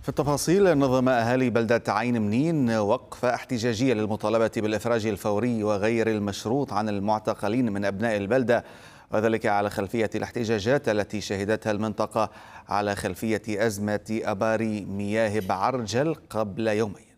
في التفاصيل، نظم أهالي بلدة عين منين وقفة احتجاجية للمطالبة بالإفراج الفوري وغير المشروط عن المعتقلين من أبناء البلدة، وذلك على خلفية الاحتجاجات التي شهدتها المنطقة على خلفية أزمة أبار مياه بعرجل قبل يومين.